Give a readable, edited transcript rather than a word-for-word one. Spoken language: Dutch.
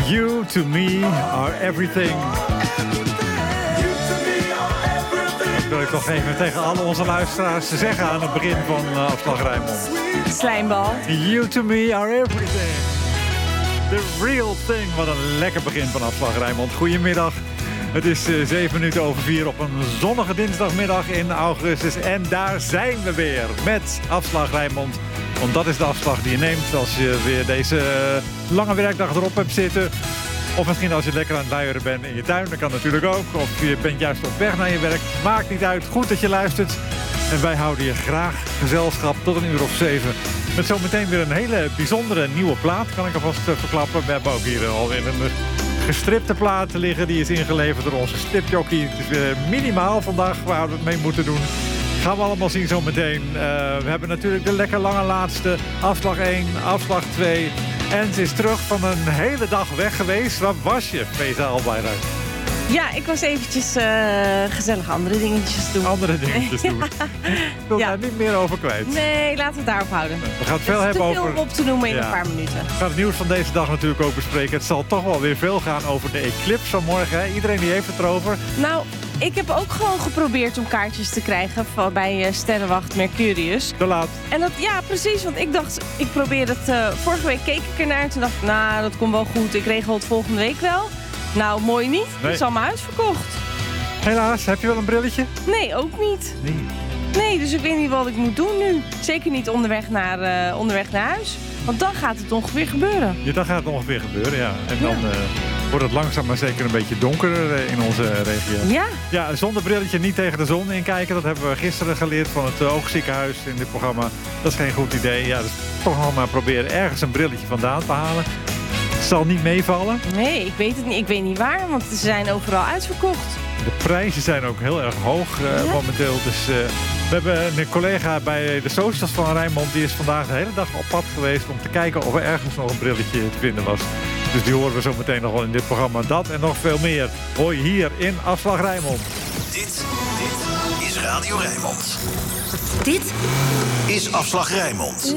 You to me are everything. Dat wil ik toch even tegen alle onze luisteraars zeggen aan het begin van Afslag Rijnmond. Slijmbal. You to me are everything. The real thing. Wat een lekker begin van Afslag Rijnmond. Goedemiddag. Het is 4:07 op een zonnige dinsdagmiddag in augustus. En daar zijn we weer met Afslag Rijnmond. Want dat is de afslag die je neemt als je weer deze lange werkdag erop hebt zitten. Of misschien als je lekker aan het luieren bent in je tuin. Dat kan natuurlijk ook. Of je bent juist op weg naar je werk. Maakt niet uit. Goed dat je luistert. En wij houden je graag gezelschap tot 7:00. Met zometeen weer een hele bijzondere nieuwe plaat. Kan ik alvast verklappen. We hebben ook hier alweer een gestripte plaat liggen. Die is ingeleverd door onze stripjockey. Het is weer minimaal vandaag waar we het mee moeten doen. Gaan we allemaal zien zometeen. We hebben natuurlijk de lekker lange laatste. Afslag 1, afslag 2. En ze is terug van een hele dag weg geweest. Waar was je, Feza Albayrak? Ja, ik was eventjes gezellig andere dingetjes doen. Andere dingetjes doen. Ik wil daar niet meer over kwijt. Nee, laten we het daarop houden. We gaan het veel hebben over... te veel op te noemen in een paar minuten. We gaan het nieuws van deze dag natuurlijk ook bespreken. Het zal toch wel weer veel gaan over de eclipse van morgen. Hè? Iedereen die heeft het erover. Nou, ik heb ook gewoon geprobeerd om kaartjes te krijgen bij Sterrenwacht Mercurius. Te laat. En dat, ja, precies. Want ik dacht, ik probeer het... vorige week keek ik ernaar en toen dacht ik, nou, dat komt wel goed. Ik regel het volgende week wel. Nou, mooi niet. Het is allemaal uitverkocht. Helaas, heb je wel een brilletje? Nee, ook niet. Nee, dus ik weet niet wat ik moet doen nu. Zeker niet onderweg naar huis. Want dan gaat het ongeveer gebeuren. Ja, dan gaat het ongeveer gebeuren, ja. En dan wordt het langzaam maar zeker een beetje donkerder in onze regio. Ja. Ja, zonder brilletje niet tegen de zon inkijken. Dat hebben we gisteren geleerd van het oogziekenhuis in dit programma. Dat is geen goed idee. Ja, dus toch nog maar proberen ergens een brilletje vandaan te halen. Het zal niet meevallen. Nee, ik weet het niet. Ik weet niet waar, want ze zijn overal uitverkocht. De prijzen zijn ook heel erg hoog momenteel. Dus we hebben een collega bij de socials van Rijnmond. Die is vandaag de hele dag op pad geweest om te kijken of er ergens nog een brilletje te vinden was. Dus die horen we zo meteen nog wel in dit programma. Dat en nog veel meer hoor je hier in Afslag Rijnmond. Dit is Radio Rijnmond. Dit is Afslag Rijnmond.